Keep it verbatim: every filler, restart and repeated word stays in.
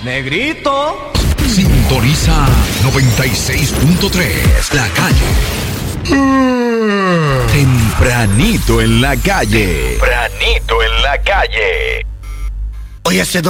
Negrito. Sintoniza noventa y seis punto tres, La Calle. Tempranito en la calle. Tempranito en la calle. Hoy hace